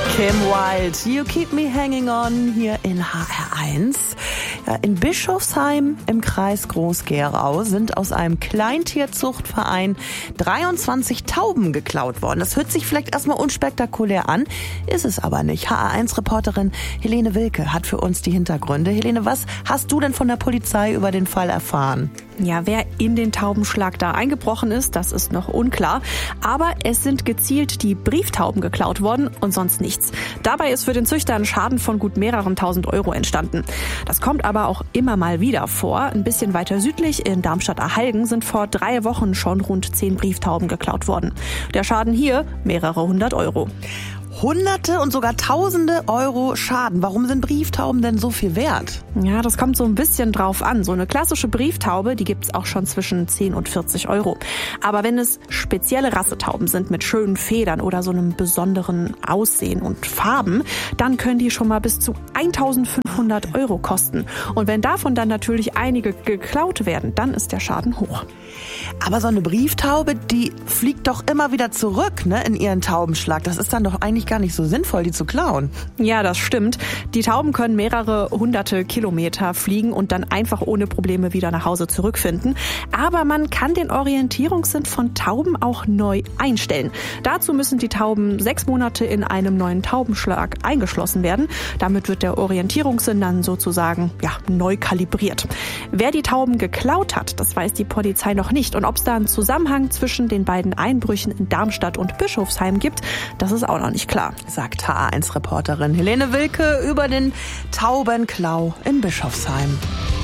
Kim Wilde, You Keep Me Hanging On, hier in HR1. Ja, in Bischofsheim im Kreis Groß-Gerau sind aus einem Kleintierzuchtverein 23 Tauben geklaut worden. Das hört sich vielleicht erstmal unspektakulär an, ist es aber nicht. HR1-Reporterin Helene Wilke hat für uns die Hintergründe. Helene, was hast du denn von der Polizei über den Fall erfahren? Ja, wer in den Taubenschlag da eingebrochen ist, das ist noch unklar. Aber es sind gezielt die Brieftauben geklaut worden und sonst nichts. Dabei ist für den Züchter ein Schaden von gut mehreren tausend Euro entstanden. Das kommt aber auch immer mal wieder vor. Ein bisschen weiter südlich in Darmstadt-Ahalgen sind vor 3 Wochen schon rund 10 Brieftauben geklaut worden. Der Schaden hier mehrere hundert Euro. Hunderte und sogar Tausende Euro Schaden. Warum sind Brieftauben denn so viel wert? Ja, das kommt so ein bisschen drauf an. So eine klassische Brieftaube, die gibt's auch schon zwischen 10 und 40 Euro. Aber wenn es spezielle Rassetauben sind mit schönen Federn oder so einem besonderen Aussehen und Farben, dann können die schon mal bis zu 1.500 Euro kosten. Und wenn davon dann natürlich einige geklaut werden, dann ist der Schaden hoch. Aber so eine Brieftaube, die fliegt doch immer wieder zurück, ne, in ihren Taubenschlag. Das ist dann doch eigentlich gar nicht so sinnvoll, die zu klauen. Ja, das stimmt. Die Tauben können mehrere hunderte Kilometer fliegen und dann einfach ohne Probleme wieder nach Hause zurückfinden. Aber man kann den Orientierungssinn von Tauben auch neu einstellen. Dazu müssen die Tauben 6 Monate in einem neuen Taubenschlag eingeschlossen werden. Damit wird der Orientierungssinn dann sozusagen neu kalibriert. Wer die Tauben geklaut hat, das weiß die Polizei noch nicht. Und ob es da einen Zusammenhang zwischen den beiden Einbrüchen in Darmstadt und Bischofsheim gibt, das ist auch noch nicht klar. Sagt HR1-Reporterin Helene Wilke über den Taubenklau in Bischofsheim.